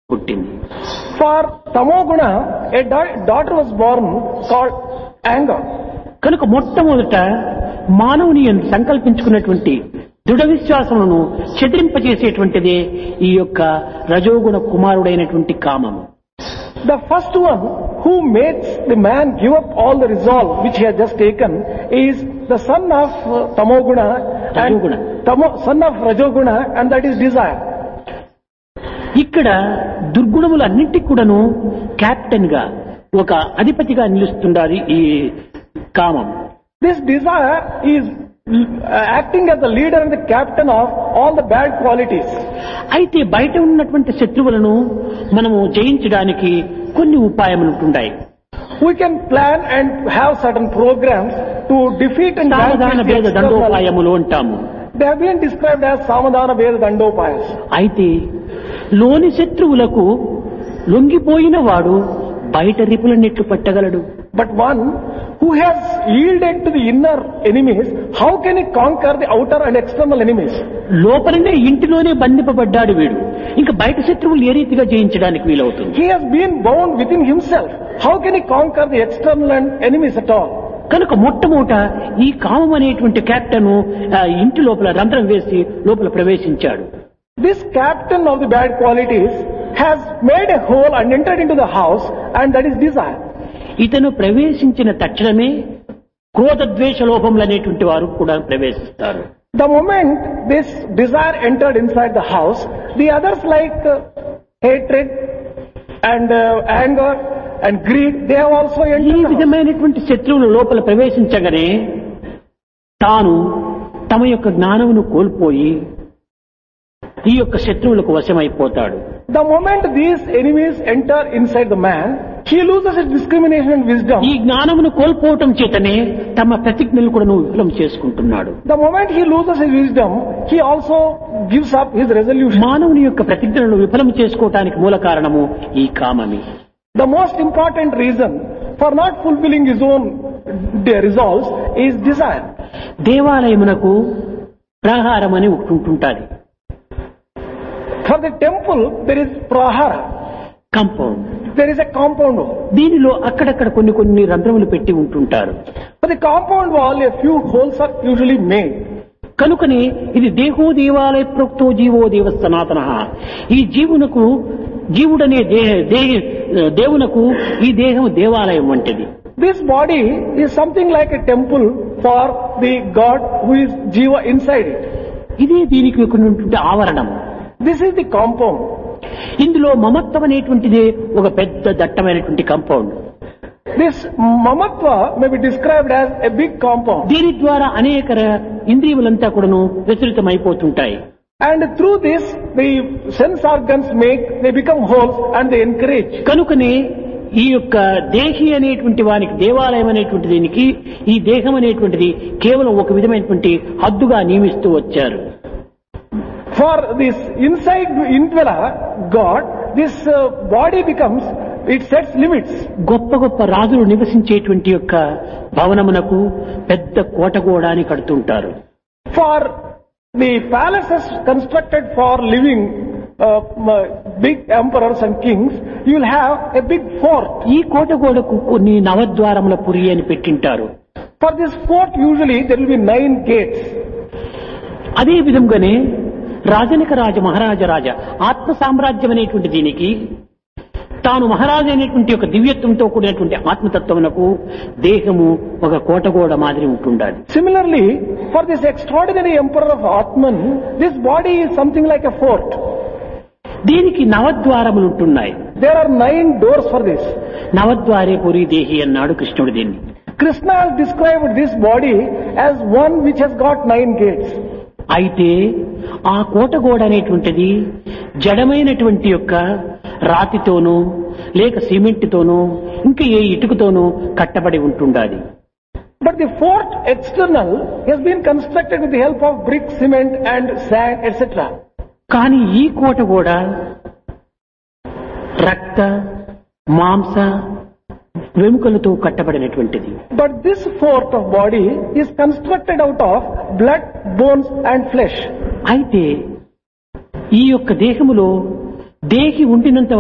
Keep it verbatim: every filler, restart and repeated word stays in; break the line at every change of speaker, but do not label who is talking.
పుట్టింది.
For Tamoguna, a da- daughter was born called anger.
కనుక మొట్టమొదట మానవుని యందు సంకల్పించుకున్నటువంటి దృఢ విశ్వాసములను చెదిరింపజేసేటువంటిదే ఈ యొక్క రజోగుణ కుమారుడైనటువంటి కామము.
The first one who makes the man give up all the resolve which he has just taken is the son of uh, Tamoguna and
Rajoguna.
Tamo, son of Rajoguna, and that is desire.
ఇక్కడ దుర్గుణములన్నింటికి కూడాను captain గా ఒక అధిపతిగా నిలుస్తుండాలి ఈ కామం.
This desire is uh, acting as the leader and the captain of all the bad qualities.
అయితే బయట ఉన్నటువంటి శత్రువులను మనము జయించడానికి కొన్ని ఉపాయములు ఉంటున్నాయి.
We can plan and have certain programs to defeat and
సావధాన
vanquish
భేద
the external.
దండోపాయములు అంటాము.
They have been described as Samadhana Veda Dandopayas.
అయితే లోని శత్రువులకు లొంగిపోయిన వాడు బయట రిపుల నెట్లు పట్టగలడు.
But one who has yielded to the inner enemies, how can he conquer the outer and external enemies?
లోపలనే ఇంటిలోనే బంధింపబడ్డాడు వీడు. ఇంకా బయట శత్రువులు ఏ రీతిగా జయించడానికి వీలవుతుంది?
He has been bound within himself. How can he conquer the external and enemies at all?
కనుక మొట్టమొదట ఈ కామం అనేటువంటి కెప్టెన్ ఇంటి లోపల రంధ్రం వేసి లోపల ప్రవేశించాడు.
This captain of the bad qualities has made a hole and entered into the house, and that is desire.
ఇతను ప్రవేశించిన తక్షణమే క్రోధ ద్వేష లోపములు అనేటువంటి వారు కూడా ప్రవేశిస్తారు.
The moment this desire entered inside the house, the others like uh, hatred and uh, anger and greed, they have also
ఈ
entered the house.
విధమైనటువంటి శత్రువులు లోపల ప్రవేశించగానే తాను తమ యొక్క జ్ఞానమును కోల్పోయి ఈ యొక్క శత్రువులకు వశమైపోతాడు.
The moment these enemies enter inside the man, he loses his discrimination and wisdom.
ఈ జ్ఞానమును కోల్పోవటం చేతనే తమ ప్రతిజ్ఞలు కూడా విఫలం చేసుకుంటున్నాడు.
The moment he loses his wisdom, he also gives up his resolution.
మానవుని యొక్క ప్రతిజ్ఞలను విఫలం చేసుకోవటానికి మూల కారణము ఈ కామమే.
The most important reason for not fulfilling his own de- resolves is desire.
దేవాలయమునకు ప్రాహారం అని ఒకటి ఉంటుంటాది.
For the temple, there is prahara.
Compound.
There is a compound wall.
దీనిలో అక్కడక్కడ కొన్ని కొన్ని రంధ్రములు పెట్టి ఉంటుంటారు.
For the compound wall, a few holes are usually made.
కనుకనే ఇది దేహో దేవాలయ ప్రోక్తో జీవో దేవ సనాతన. ఈ జీవునకు జీవుడనే దేహ దే- దేవునకు ఈ దేహం దేవాలయం వంటిది.
This body is something like a temple for the God who is Jiva inside it.
ఇదే దీనికి ఉన్నటువంటి ఆవరణం.
This is the compound.
ఇందులో మమత్వం అనేటువంటిది ఒక పెద్ద దట్టమైనటువంటి compound.
This mamatva may be described as a big compound.
దీని ద్వారా అనేక ర- ఇంద్రియములంతా కూడాను విస్తృతమైపోతుంటాయి.
And through this, the sense organs make, they become holes and they encourage.
కనుకనే ఈ యొక్క దేహి అనేటువంటి వానికి దేవాలయం అనేటువంటి దీనికి ఈ దేహం అనేటువంటిది కేవలం ఒక విధమైనటువంటి హద్దుగా నియమిస్తూ వచ్చారు.
For this inside indweller God, this uh, body becomes, it sets limits.
గొప్ప గొప్ప రాజులు నివసించేటువంటి యొక్క భవనమునకు పెద్ద కోటగోడాన్ని కడుతుంటారు.
For the palaces constructed for living uh, m- big emperors and kings, you will have a big fort.
ఈ కోటగోడకు కొన్ని నవద్వారముల పురి అని పెట్టింటారు.
For this fort usually there will be nine gates.
అదే విధంగానే రాజనిక రాజ మహారాజ రాజ ఆత్మ సామ్రాజ్యం అనేటువంటి దీనికి తాను మహారాజు అనేటువంటి ఒక దివ్యత్వంతో కూడినటువంటి ఆత్మతత్వమునకు దేహము ఒక కోటగోడ మాదిరి ఉంటుండాలి.
Similarly, for this extraordinary emperor of Atman, this body is something like a fort.
దీనికి నవద్వారములు ఉంటున్నాయి.
There are nine doors for this.
నవద్వారే పురి దేహి అన్నాడు కృష్ణుడు దీన్ని.
Krishna has described this body as one which has got nine gates.
అయితే ఆ కోటగోడ అనేటువంటిది జడమైనటువంటి యొక్క రాతితోనూ లేక సిమెంట్తోనూ ఇంకా ఏ ఇటుకతోనూ కట్టబడి ఉంటుండాలి.
But the fort external has been constructed with the help of brick, cement and sand, et cetera.
కానీ ఈ కోటగోడ రక్త మాంస వెముకలతో కట్టబడినటువంటిది.
But this fort of body is constructed out of blood, bones and flesh.
అయితే ఈ యొక్క దేహములో దేహి ఉండినంత